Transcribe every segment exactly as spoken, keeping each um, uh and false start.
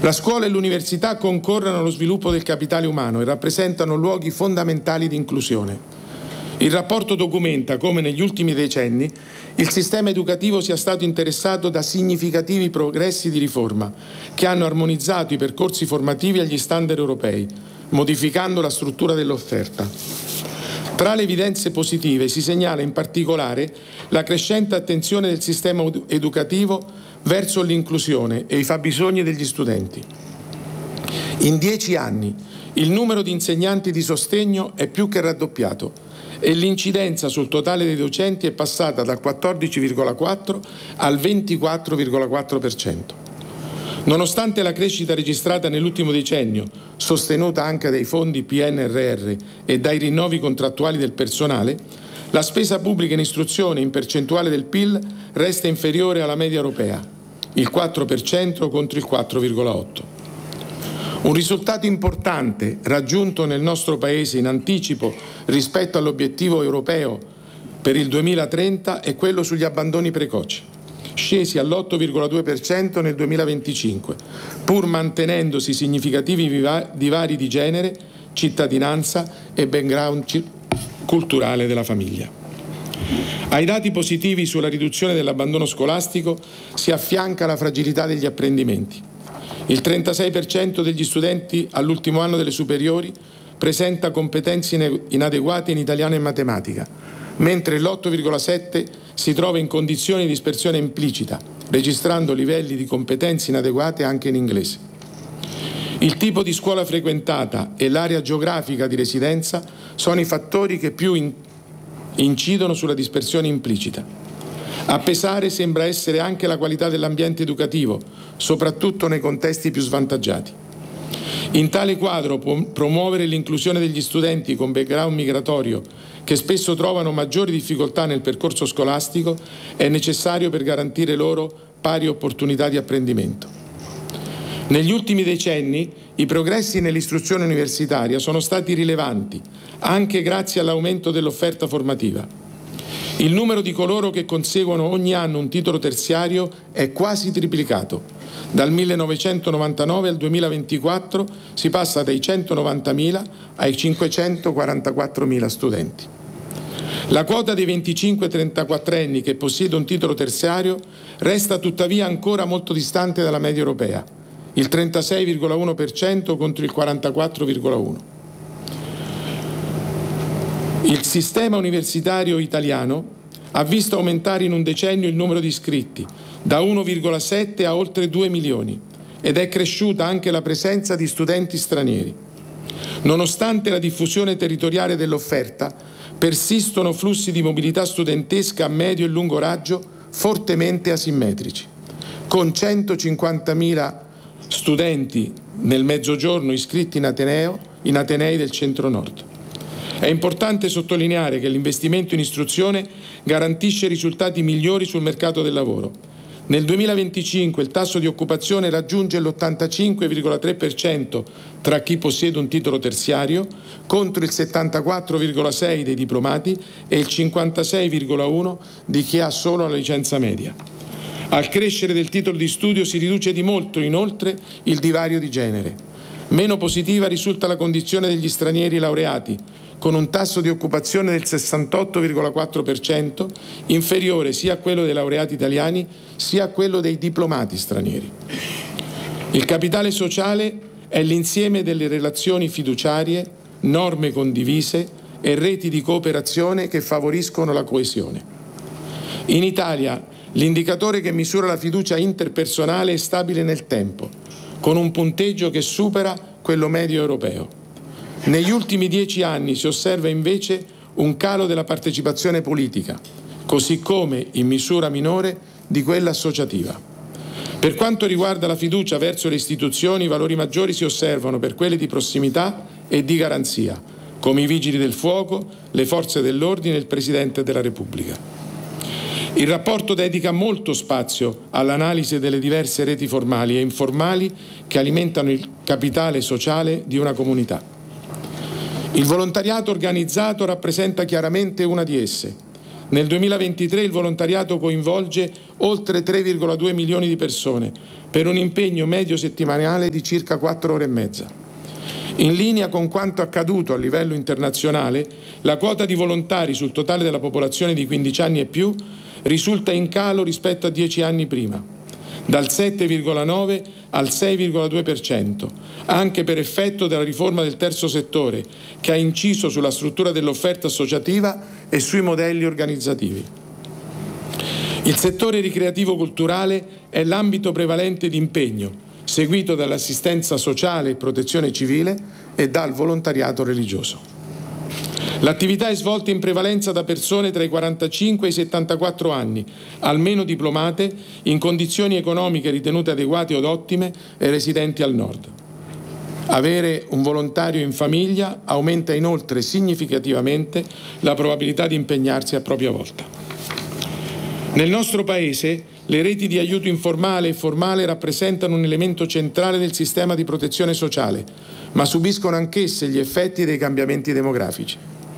La scuola e l'università concorrono allo sviluppo del capitale umano e rappresentano luoghi fondamentali di inclusione. Il rapporto documenta come negli ultimi decenni il sistema educativo sia stato interessato da significativi progressi di riforma che hanno armonizzato i percorsi formativi agli standard europei, modificando la struttura dell'offerta. Tra le evidenze positive si segnala in particolare la crescente attenzione del sistema educativo verso l'inclusione e i fabbisogni degli studenti. In dieci anni il numero di insegnanti di sostegno è più che raddoppiato e l'incidenza sul totale dei docenti è passata dal quattordici virgola quattro al ventiquattro virgola quattro per cento. Nonostante la crescita registrata nell'ultimo decennio, sostenuta anche dai fondi P N R R e dai rinnovi contrattuali del personale, la spesa pubblica in istruzione in percentuale del P I L resta inferiore alla media europea, il quattro per cento contro il quattro virgola otto per cento. Un risultato importante raggiunto nel nostro Paese in anticipo rispetto all'obiettivo europeo per il duemilatrenta è quello sugli abbandoni precoci, scesi all'otto virgola due per cento nel duemilaventicinque, pur mantenendosi significativi divari di genere, cittadinanza e background culturale della famiglia. Ai dati positivi sulla riduzione dell'abbandono scolastico si affianca la fragilità degli apprendimenti. Il trentasei per cento degli studenti all'ultimo anno delle superiori presenta competenze inadeguate in italiano e matematica, mentre l'otto virgola sette per cento si trova in condizioni di dispersione implicita, registrando livelli di competenze inadeguate anche in inglese. Il tipo di scuola frequentata e l'area geografica di residenza sono i fattori che più in- incidono sulla dispersione implicita. A pesare sembra essere anche la qualità dell'ambiente educativo, soprattutto nei contesti più svantaggiati. In tale quadro, promuovere l'inclusione degli studenti con background migratorio, che spesso trovano maggiori difficoltà nel percorso scolastico, è necessario per garantire loro pari opportunità di apprendimento. Negli ultimi decenni i progressi nell'istruzione universitaria sono stati rilevanti, anche grazie all'aumento dell'offerta formativa. Il numero di coloro che conseguono ogni anno un titolo terziario è quasi triplicato. Dal millenovecentonovantanove al duemilaventiquattro si passa dai centonovantamila ai cinquecentoquarantaquattromila studenti. La quota dei venticinque trentaquattrenni che possiede un titolo terziario resta tuttavia ancora molto distante dalla media europea, il trentasei virgola uno per cento contro il quarantaquattro virgola uno per cento. Il sistema universitario italiano ha visto aumentare in un decennio il numero di iscritti, da uno virgola sette a oltre due milioni, ed è cresciuta anche la presenza di studenti stranieri. Nonostante la diffusione territoriale dell'offerta, persistono flussi di mobilità studentesca a medio e lungo raggio fortemente asimmetrici, con centocinquantamila studenti nel Mezzogiorno iscritti in Ateneo, in Atenei del Centro-Nord. È importante sottolineare che l'investimento in istruzione garantisce risultati migliori sul mercato del lavoro. Nel duemilaventicinque il tasso di occupazione raggiunge l'ottantacinque virgola tre per cento tra chi possiede un titolo terziario, contro il settantaquattro virgola sei per cento dei diplomati e il cinquantasei virgola uno per cento di chi ha solo la licenza media. Al crescere del titolo di studio si riduce di molto, inoltre, il divario di genere. Meno positiva risulta la condizione degli stranieri laureati, con un tasso di occupazione del sessantotto virgola quattro per cento, inferiore sia a quello dei laureati italiani sia a quello dei diplomati stranieri. Il capitale sociale è l'insieme delle relazioni fiduciarie, norme condivise e reti di cooperazione che favoriscono la coesione. In Italia l'indicatore che misura la fiducia interpersonale è stabile nel tempo, con un punteggio che supera quello medio europeo. Negli ultimi dieci anni si osserva invece un calo della partecipazione politica, così come, in misura minore, di quella associativa. Per quanto riguarda la fiducia verso le istituzioni, i valori maggiori si osservano per quelle di prossimità e di garanzia, come i Vigili del Fuoco, le Forze dell'Ordine e il Presidente della Repubblica. Il rapporto dedica molto spazio all'analisi delle diverse reti formali e informali che alimentano il capitale sociale di una comunità. Il volontariato organizzato rappresenta chiaramente una di esse. Nel duemilaventitré il volontariato coinvolge oltre tre virgola due milioni di persone per un impegno medio settimanale di circa quattro ore e mezza. In linea con quanto accaduto a livello internazionale, la quota di volontari sul totale della popolazione di quindici anni e più risulta in calo rispetto a dieci anni prima, dal sette virgola nove al sei virgola due per cento, anche per effetto della riforma del terzo settore, che ha inciso sulla struttura dell'offerta associativa e sui modelli organizzativi. Il settore ricreativo-culturale è l'ambito prevalente di impegno, seguito dall'assistenza sociale e protezione civile e dal volontariato religioso. L'attività è svolta in prevalenza da persone tra i quarantacinque e i settantaquattro anni, almeno diplomate, in condizioni economiche ritenute adeguate od ottime e residenti al nord. Avere un volontario in famiglia aumenta inoltre significativamente la probabilità di impegnarsi a propria volta. Nel nostro Paese le reti di aiuto informale e formale rappresentano un elemento centrale del sistema di protezione sociale, ma subiscono anch'esse gli effetti dei cambiamenti demografici.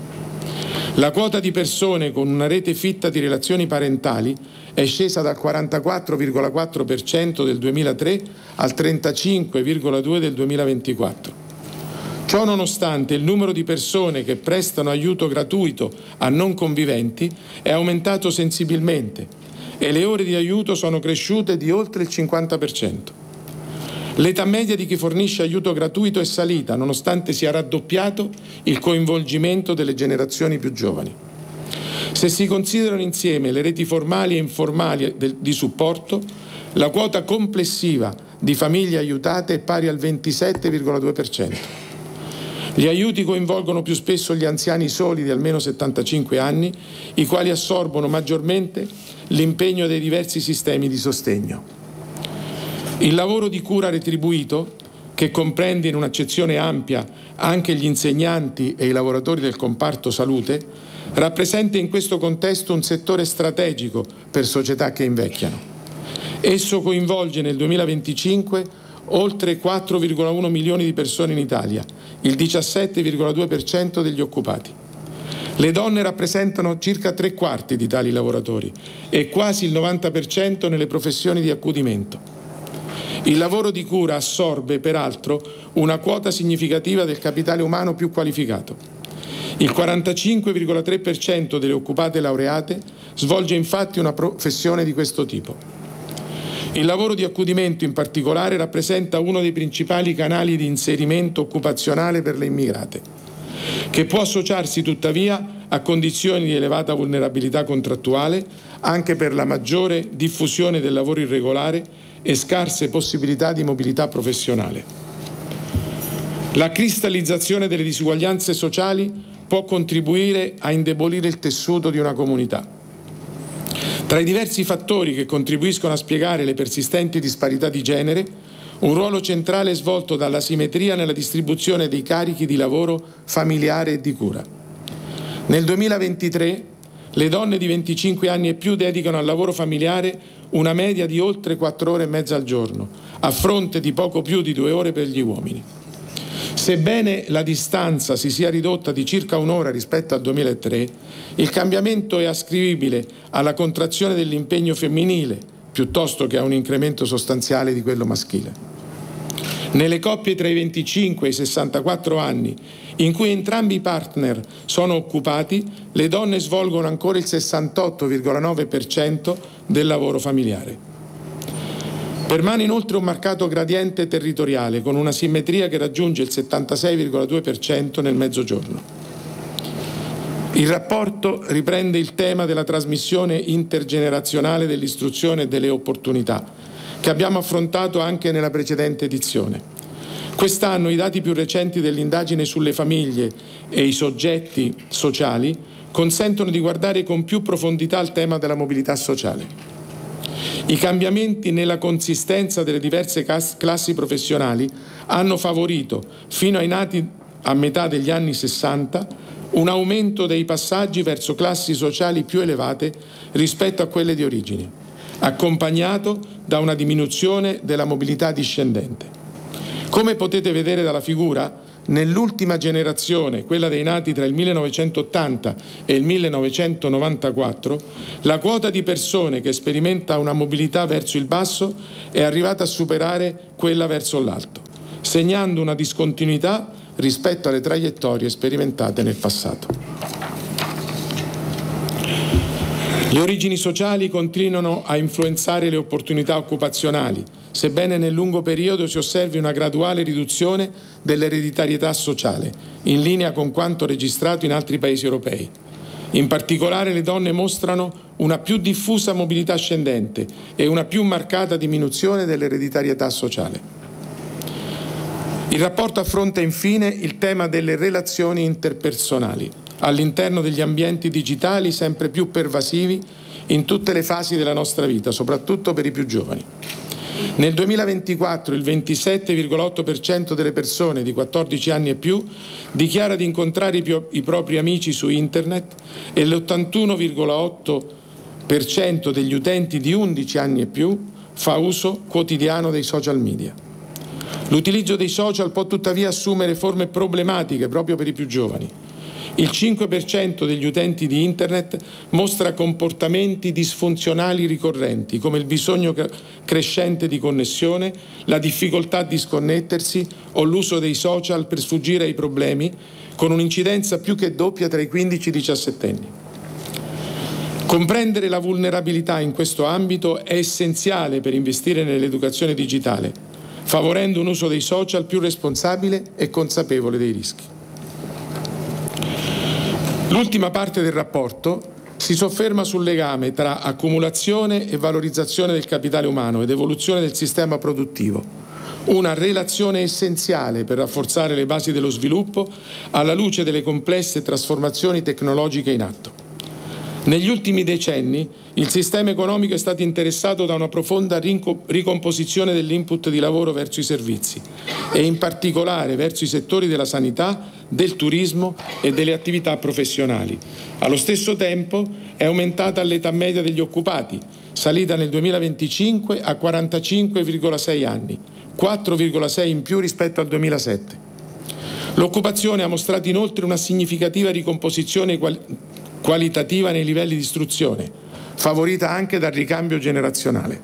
La quota di persone con una rete fitta di relazioni parentali è scesa dal quarantaquattro virgola quattro per cento del duemilatré al trentacinque virgola due per cento del duemilaventiquattro. Ciò nonostante, il numero di persone che prestano aiuto gratuito a non conviventi è aumentato sensibilmente e le ore di aiuto sono cresciute di oltre il cinquanta per cento. L'età media di chi fornisce aiuto gratuito è salita, nonostante sia raddoppiato il coinvolgimento delle generazioni più giovani. Se si considerano insieme le reti formali e informali di supporto, la quota complessiva di famiglie aiutate è pari al ventisette virgola due per cento. Gli aiuti coinvolgono più spesso gli anziani soli di almeno settantacinque anni, i quali assorbono maggiormente l'impegno dei diversi sistemi di sostegno. Il lavoro di cura retribuito, che comprende in un'accezione ampia anche gli insegnanti e i lavoratori del comparto salute, rappresenta in questo contesto un settore strategico per società che invecchiano. Esso coinvolge nel duemilaventicinque oltre quattro virgola uno milioni di persone in Italia, il diciassette virgola due per cento degli occupati. Le donne rappresentano circa tre quarti di tali lavoratori e quasi il novanta per cento nelle professioni di accudimento. Il lavoro di cura assorbe, peraltro, una quota significativa del capitale umano più qualificato. Il quarantacinque virgola tre per cento delle occupate laureate svolge infatti una professione di questo tipo. Il lavoro di accudimento in particolare rappresenta uno dei principali canali di inserimento occupazionale per le immigrate, che può associarsi tuttavia a condizioni di elevata vulnerabilità contrattuale anche per la maggiore diffusione del lavoro irregolare e scarse possibilità di mobilità professionale. La cristallizzazione delle disuguaglianze sociali può contribuire a indebolire il tessuto di una comunità. Tra i diversi fattori che contribuiscono a spiegare le persistenti disparità di genere, un ruolo centrale è svolto dalla simmetria nella distribuzione dei carichi di lavoro familiare e di cura. Nel duemilaventitré le donne di venticinque anni e più dedicano al lavoro familiare una media di oltre quattro ore e mezza al giorno, a fronte di poco più di due ore per gli uomini. Sebbene la distanza si sia ridotta di circa un'ora rispetto al duemilatré, il cambiamento è ascrivibile alla contrazione dell'impegno femminile, piuttosto che a un incremento sostanziale di quello maschile. Nelle coppie tra i venticinque e i sessantaquattro anni, in cui entrambi i partner sono occupati, le donne svolgono ancora il sessantotto virgola nove per cento del lavoro familiare. Permane inoltre un marcato gradiente territoriale, con una simmetria che raggiunge il settantasei virgola due per cento nel Mezzogiorno. Il rapporto riprende il tema della trasmissione intergenerazionale dell'istruzione e delle opportunità, che abbiamo affrontato anche nella precedente edizione. Quest'anno i dati più recenti dell'indagine sulle famiglie e i soggetti sociali consentono di guardare con più profondità al tema della mobilità sociale. I cambiamenti nella consistenza delle diverse classi professionali hanno favorito, fino ai nati a metà degli anni sessanta, un aumento dei passaggi verso classi sociali più elevate rispetto a quelle di origine, accompagnato da una diminuzione della mobilità discendente. Come potete vedere dalla figura, nell'ultima generazione, quella dei nati tra il millenovecentottanta e il millenovecentonovantaquattro, la quota di persone che sperimenta una mobilità verso il basso è arrivata a superare quella verso l'alto, segnando una discontinuità rispetto alle traiettorie sperimentate nel passato. Le origini sociali continuano a influenzare le opportunità occupazionali, sebbene nel lungo periodo si osservi una graduale riduzione dell'ereditarietà sociale, in linea con quanto registrato in altri paesi europei. In particolare le donne mostrano una più diffusa mobilità ascendente e una più marcata diminuzione dell'ereditarietà sociale. Il rapporto affronta infine il tema delle relazioni interpersonali all'interno degli ambienti digitali sempre più pervasivi in tutte le fasi della nostra vita, soprattutto per i più giovani. Nel duemilaventiquattro il ventisette virgola otto per cento delle persone di quattordici anni e più dichiara di incontrare i, pio- i propri amici su internet e l'ottantuno virgola otto per cento degli utenti di undici anni e più fa uso quotidiano dei social media. L'utilizzo dei social può tuttavia assumere forme problematiche proprio per i più giovani. Il cinque per cento degli utenti di Internet mostra comportamenti disfunzionali ricorrenti, come il bisogno crescente di connessione, la difficoltà di sconnettersi o l'uso dei social per sfuggire ai problemi, con un'incidenza più che doppia tra i quindici e i diciassettenni. Comprendere la vulnerabilità in questo ambito è essenziale per investire nell'educazione digitale, favorendo un uso dei social più responsabile e consapevole dei rischi. L'ultima parte del rapporto si sofferma sul legame tra accumulazione e valorizzazione del capitale umano ed evoluzione del sistema produttivo, una relazione essenziale per rafforzare le basi dello sviluppo alla luce delle complesse trasformazioni tecnologiche in atto. Negli ultimi decenni il sistema economico è stato interessato da una profonda ricomposizione dell'input di lavoro verso i servizi e in particolare verso i settori della sanità, del turismo e delle attività professionali. Allo stesso tempo è aumentata l'età media degli occupati, salita nel duemilaventicinque a quarantacinque virgola sei anni, quattro virgola sei in più rispetto al duemilasette. L'occupazione ha mostrato inoltre una significativa ricomposizione qual- qualitativa nei livelli di istruzione, favorita anche dal ricambio generazionale.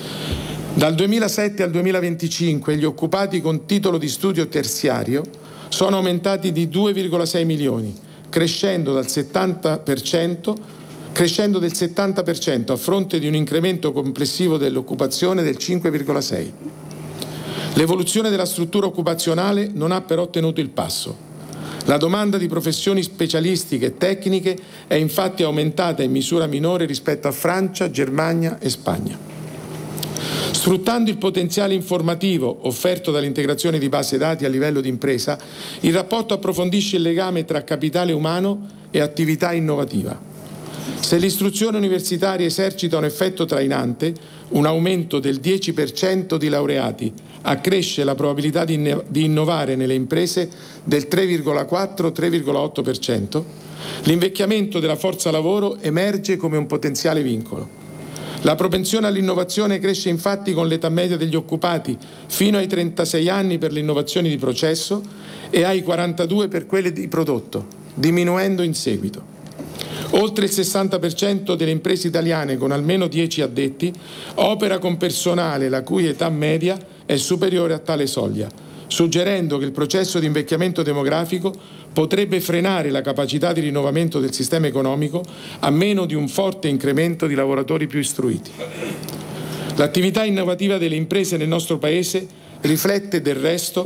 Dal duemilasette al duemilaventicinque gli occupati con titolo di studio terziario sono aumentati di due virgola sei milioni, crescendo dal settanta per cento, crescendo del settanta per cento a fronte di un incremento complessivo dell'occupazione del cinque virgola sei per cento. L'evoluzione della struttura occupazionale non ha però tenuto il passo. La domanda di professioni specialistiche e tecniche è infatti aumentata in misura minore rispetto a Francia, Germania e Spagna. Sfruttando il potenziale informativo offerto dall'integrazione di base dati a livello di impresa, il rapporto approfondisce il legame tra capitale umano e attività innovativa. Se l'istruzione universitaria esercita un effetto trainante, un aumento del dieci per cento di laureati accresce la probabilità di, inno- di innovare nelle imprese del tre virgola quattro tre virgola otto per cento, l'invecchiamento della forza lavoro emerge come un potenziale vincolo. La propensione all'innovazione cresce infatti con l'età media degli occupati fino ai trentasei anni per le innovazioni di processo e ai quarantadue per quelle di prodotto, diminuendo in seguito. Oltre il sessanta per cento delle imprese italiane con almeno dieci addetti opera con personale la cui età media è superiore a tale soglia, suggerendo che il processo di invecchiamento demografico potrebbe frenare la capacità di rinnovamento del sistema economico a meno di un forte incremento di lavoratori più istruiti. L'attività innovativa delle imprese nel nostro Paese riflette del resto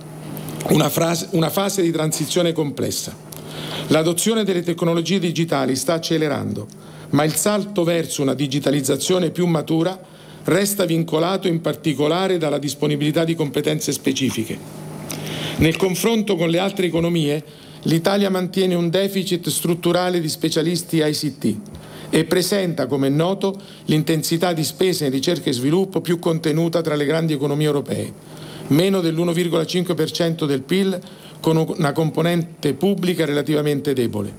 una, frase, una fase di transizione complessa. L'adozione delle tecnologie digitali sta accelerando, ma il salto verso una digitalizzazione più matura resta vincolato in particolare dalla disponibilità di competenze specifiche. Nel confronto con le altre economie, l'Italia mantiene un deficit strutturale di specialisti I C T e presenta, come è noto, l'intensità di spesa in ricerca e sviluppo più contenuta tra le grandi economie europee, meno dell'uno virgola cinque per cento del P I L, con una componente pubblica relativamente debole.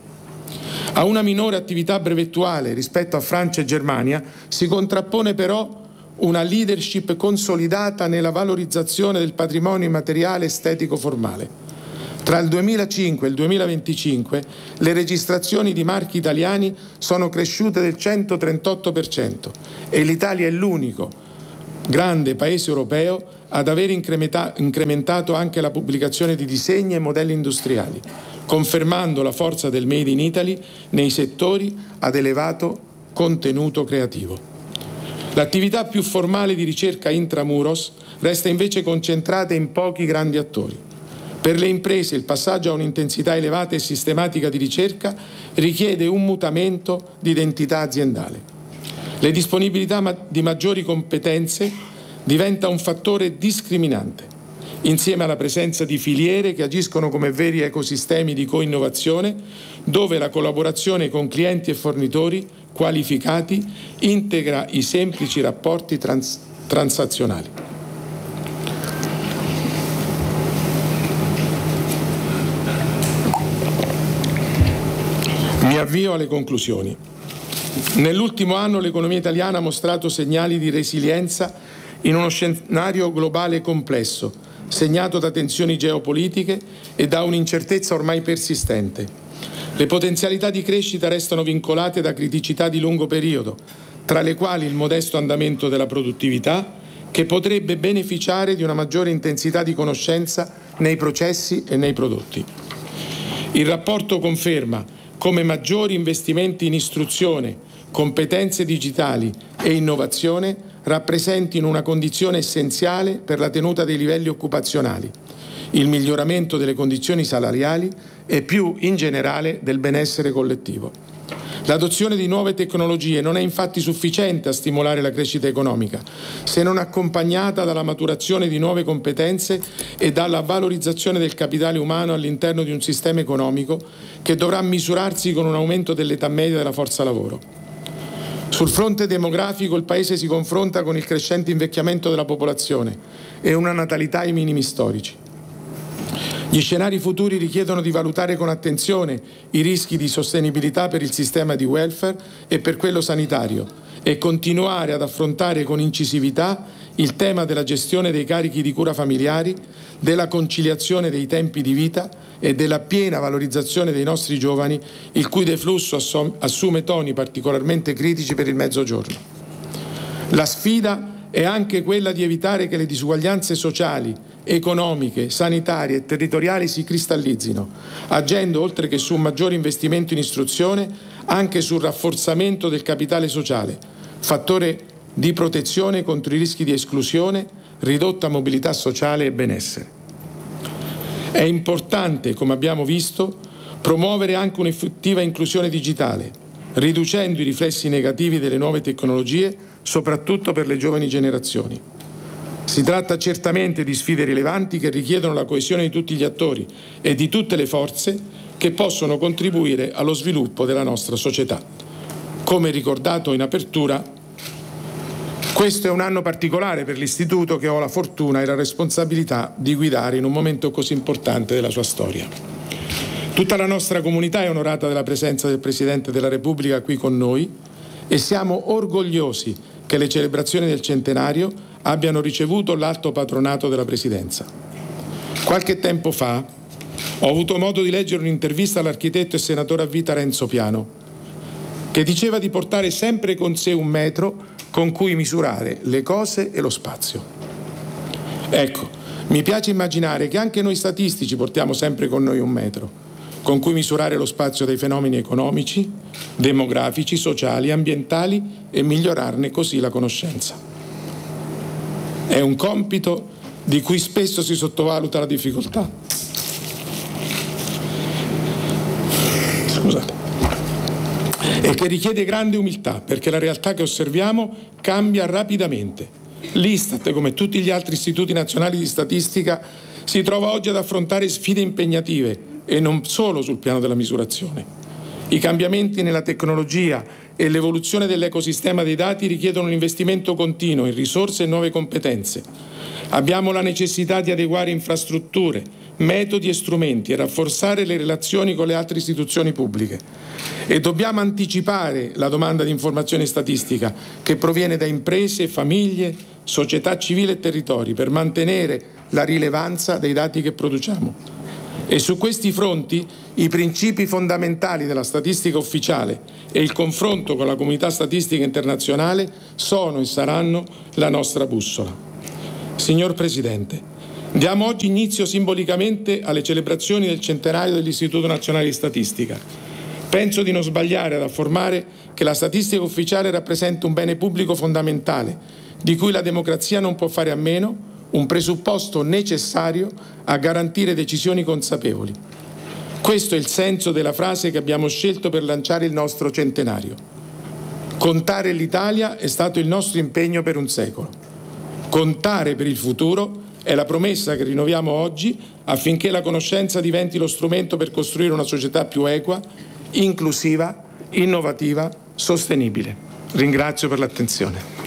A una minore attività brevettuale rispetto a Francia e Germania si contrappone però una leadership consolidata nella valorizzazione del patrimonio immateriale estetico formale. Tra il duemilacinque e il duemilaventicinque le registrazioni di marchi italiani sono cresciute del centotrentotto per cento e l'Italia è l'unico grande paese europeo ad aver incrementato anche la pubblicazione di disegni e modelli industriali, confermando la forza del Made in Italy nei settori ad elevato contenuto creativo. L'attività più formale di ricerca intramuros resta invece concentrata in pochi grandi attori. Per le imprese il passaggio a un'intensità elevata e sistematica di ricerca richiede un mutamento di identità aziendale. La disponibilità di maggiori competenze diventa un fattore discriminante, insieme alla presenza di filiere che agiscono come veri ecosistemi di co-innovazione, dove la collaborazione con clienti e fornitori qualificati integra i semplici rapporti trans- transazionali. Mi avvio alle conclusioni. Nell'ultimo anno l'economia italiana ha mostrato segnali di resilienza in uno scenario globale complesso, segnato da tensioni geopolitiche e da un'incertezza ormai persistente. Le potenzialità di crescita restano vincolate da criticità di lungo periodo, tra le quali il modesto andamento della produttività, che potrebbe beneficiare di una maggiore intensità di conoscenza nei processi e nei prodotti. Il rapporto conferma come maggiori investimenti in istruzione, competenze digitali e innovazione rappresentino una condizione essenziale per la tenuta dei livelli occupazionali, il miglioramento delle condizioni salariali e più in generale del benessere collettivo. L'adozione di nuove tecnologie non è infatti sufficiente a stimolare la crescita economica, se non accompagnata dalla maturazione di nuove competenze e dalla valorizzazione del capitale umano all'interno di un sistema economico che dovrà misurarsi con un aumento dell'età media della forza lavoro. Sul fronte demografico il Paese si confronta con il crescente invecchiamento della popolazione e una natalità ai minimi storici. Gli scenari futuri richiedono di valutare con attenzione i rischi di sostenibilità per il sistema di welfare e per quello sanitario e continuare ad affrontare con incisività il tema della gestione dei carichi di cura familiari, della conciliazione dei tempi di vita e della piena valorizzazione dei nostri giovani, il cui deflusso assume toni particolarmente critici per il Mezzogiorno. La sfida è anche quella di evitare che le disuguaglianze sociali, economiche, sanitarie e territoriali si cristallizzino, agendo oltre che su un maggiore investimento in istruzione anche sul rafforzamento del capitale sociale, fattore di protezione contro i rischi di esclusione, ridotta mobilità sociale e benessere. È importante, come abbiamo visto, promuovere anche un'effettiva inclusione digitale, riducendo i riflessi negativi delle nuove tecnologie, soprattutto per le giovani generazioni. Si tratta certamente di sfide rilevanti che richiedono la coesione di tutti gli attori e di tutte le forze che possono contribuire allo sviluppo della nostra società. Come ricordato in apertura, questo è un anno particolare per l'Istituto che ho la fortuna e la responsabilità di guidare in un momento così importante della sua storia. Tutta la nostra comunità è onorata della presenza del Presidente della Repubblica qui con noi e siamo orgogliosi che le celebrazioni del centenario abbiano ricevuto l'alto patronato della Presidenza. Qualche tempo fa ho avuto modo di leggere un'intervista all'architetto e senatore a vita Renzo Piano, che diceva di portare sempre con sé un metro con cui misurare le cose e lo spazio. Ecco, mi piace immaginare che anche noi statistici portiamo sempre con noi un metro, con cui misurare lo spazio dei fenomeni economici, demografici, sociali, ambientali e migliorarne così la conoscenza. È un compito di cui spesso si sottovaluta la difficoltà. Scusate. E che richiede grande umiltà, perché la realtà che osserviamo cambia rapidamente. L'Istat, come tutti gli altri istituti nazionali di statistica, si trova oggi ad affrontare sfide impegnative e non solo sul piano della misurazione. I cambiamenti nella tecnologia e l'evoluzione dell'ecosistema dei dati richiedono un investimento continuo in risorse e nuove competenze. Abbiamo la necessità di adeguare infrastrutture, metodi e strumenti e rafforzare le relazioni con le altre istituzioni pubbliche. E dobbiamo anticipare la domanda di informazione statistica che proviene da imprese, famiglie, società civile e territori per mantenere la rilevanza dei dati che produciamo. E su questi fronti i principi fondamentali della statistica ufficiale e il confronto con la comunità statistica internazionale sono e saranno la nostra bussola. Signor Presidente, diamo oggi inizio simbolicamente alle celebrazioni del centenario dell'Istituto Nazionale di Statistica. Penso di non sbagliare ad affermare che la statistica ufficiale rappresenta un bene pubblico fondamentale, di cui la democrazia non può fare a meno, un presupposto necessario a garantire decisioni consapevoli. Questo è il senso della frase che abbiamo scelto per lanciare il nostro centenario. Contare l'Italia è stato il nostro impegno per un secolo. Contare per il futuro è la promessa che rinnoviamo oggi affinché la conoscenza diventi lo strumento per costruire una società più equa, inclusiva, innovativa, sostenibile. Ringrazio per l'attenzione.